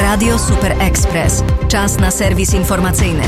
Radio Super Express. Czas na serwis informacyjny.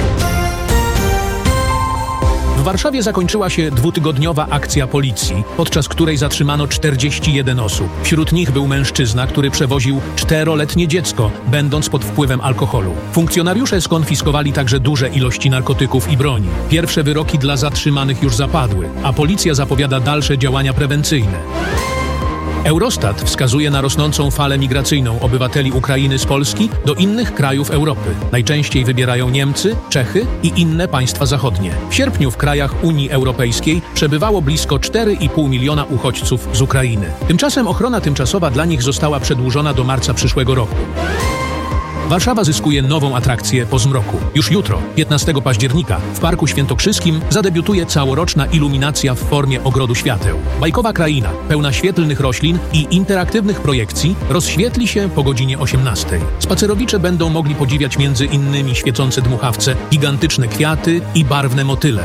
W Warszawie zakończyła się 2-tygodniowa akcja policji, podczas której zatrzymano 41 osób. Wśród nich był mężczyzna, który przewoził 4-letnie dziecko, będąc pod wpływem alkoholu. Funkcjonariusze skonfiskowali także duże ilości narkotyków i broni. Pierwsze wyroki dla zatrzymanych już zapadły, a policja zapowiada dalsze działania prewencyjne. Eurostat wskazuje na rosnącą falę migracyjną obywateli Ukrainy z Polski do innych krajów Europy. Najczęściej wybierają Niemcy, Czechy i inne państwa zachodnie. W sierpniu w krajach Unii Europejskiej przebywało blisko 4,5 miliona uchodźców z Ukrainy. Tymczasem ochrona tymczasowa dla nich została przedłużona do marca przyszłego roku. Warszawa zyskuje nową atrakcję po zmroku. Już jutro, 15 października, w Parku Świętokrzyskim zadebiutuje całoroczna iluminacja w formie ogrodu świateł. Bajkowa kraina, pełna świetlnych roślin i interaktywnych projekcji, rozświetli się po godzinie 18. Spacerowicze będą mogli podziwiać między innymi świecące dmuchawce, gigantyczne kwiaty i barwne motyle.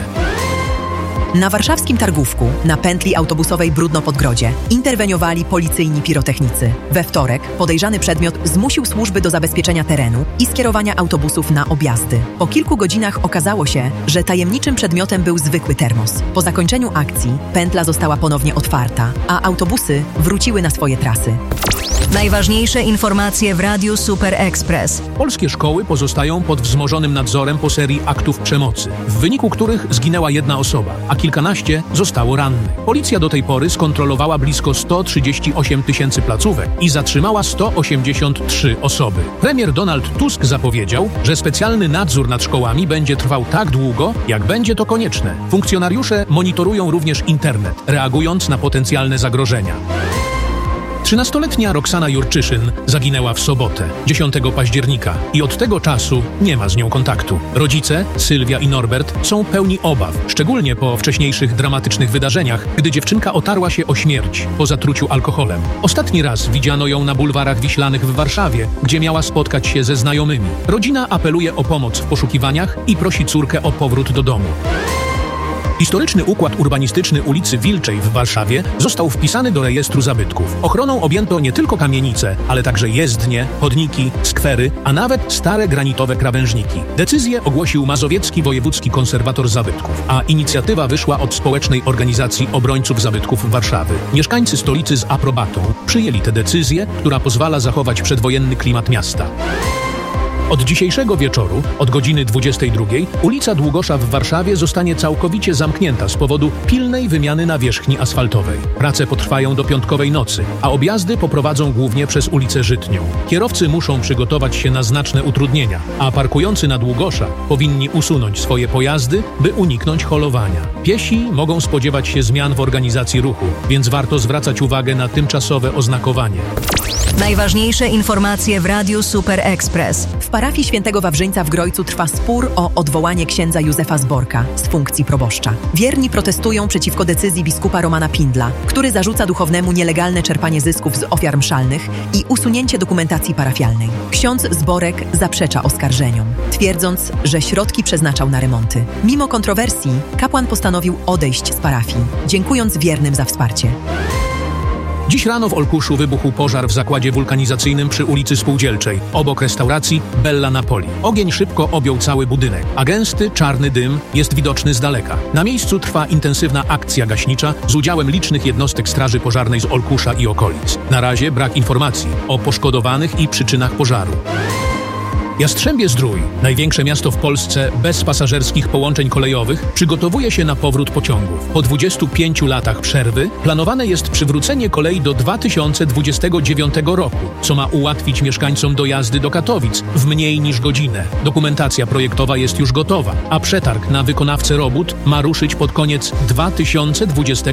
Na warszawskim Targówku, na pętli autobusowej Brudno-Podgrodzie, interweniowali policyjni pirotechnicy. We wtorek podejrzany przedmiot zmusił służby do zabezpieczenia terenu i skierowania autobusów na objazdy. Po kilku godzinach okazało się, że tajemniczym przedmiotem był zwykły termos. Po zakończeniu akcji pętla została ponownie otwarta, a autobusy wróciły na swoje trasy. Najważniejsze informacje w Radiu Super Express. Polskie szkoły pozostają pod wzmożonym nadzorem po serii aktów przemocy, w wyniku których zginęła jedna osoba, a kilkanaście zostało rannych. Policja do tej pory skontrolowała blisko 138 tysięcy placówek i zatrzymała 183 osoby. Premier Donald Tusk zapowiedział, że specjalny nadzór nad szkołami będzie trwał tak długo, jak będzie to konieczne. Funkcjonariusze monitorują również internet, reagując na potencjalne zagrożenia. 13-letnia Roxana Jurczyszyn zaginęła w sobotę, 10 października i od tego czasu nie ma z nią kontaktu. Rodzice, Sylwia i Norbert, są pełni obaw, szczególnie po wcześniejszych dramatycznych wydarzeniach, gdy dziewczynka otarła się o śmierć po zatruciu alkoholem. Ostatni raz widziano ją na bulwarach wiślanych w Warszawie, gdzie miała spotkać się ze znajomymi. Rodzina apeluje o pomoc w poszukiwaniach i prosi córkę o powrót do domu. Historyczny układ urbanistyczny ulicy Wilczej w Warszawie został wpisany do rejestru zabytków. Ochroną objęto nie tylko kamienice, ale także jezdnie, chodniki, skwery, a nawet stare granitowe krawężniki. Decyzję ogłosił Mazowiecki Wojewódzki Konserwator Zabytków, a inicjatywa wyszła od Społecznej Organizacji Obrońców Zabytków Warszawy. Mieszkańcy stolicy z aprobatą przyjęli tę decyzję, która pozwala zachować przedwojenny klimat miasta. Od dzisiejszego wieczoru, od godziny 22, ulica Długosza w Warszawie zostanie całkowicie zamknięta z powodu pilnej wymiany nawierzchni asfaltowej. Prace potrwają do piątkowej nocy, a objazdy poprowadzą głównie przez ulicę Żytnią. Kierowcy muszą przygotować się na znaczne utrudnienia, a parkujący na Długosza powinni usunąć swoje pojazdy, by uniknąć holowania. Piesi mogą spodziewać się zmian w organizacji ruchu, więc warto zwracać uwagę na tymczasowe oznakowanie. Najważniejsze informacje w Radiu Super Express. W parafii Świętego Wawrzyńca w Grojcu trwa spór o odwołanie księdza Józefa Zborka z funkcji proboszcza. Wierni protestują przeciwko decyzji biskupa Romana Pindla, który zarzuca duchownemu nielegalne czerpanie zysków z ofiar mszalnych i usunięcie dokumentacji parafialnej. Ksiądz Zborek zaprzecza oskarżeniom, twierdząc, że środki przeznaczał na remonty. Mimo kontrowersji, kapłan postanowił odejść z parafii, dziękując wiernym za wsparcie. Dziś rano w Olkuszu wybuchł pożar w zakładzie wulkanizacyjnym przy ulicy Spółdzielczej, obok restauracji Bella Napoli. Ogień szybko objął cały budynek, a gęsty, czarny dym jest widoczny z daleka. Na miejscu trwa intensywna akcja gaśnicza z udziałem licznych jednostek straży pożarnej z Olkusza i okolic. Na razie brak informacji o poszkodowanych i przyczynach pożaru. Jastrzębie-Zdrój, największe miasto w Polsce bez pasażerskich połączeń kolejowych, przygotowuje się na powrót pociągów. Po 25 latach przerwy planowane jest przywrócenie kolei do 2029 roku, co ma ułatwić mieszkańcom dojazdy do Katowic w mniej niż godzinę. Dokumentacja projektowa jest już gotowa, a przetarg na wykonawcę robót ma ruszyć pod koniec 2020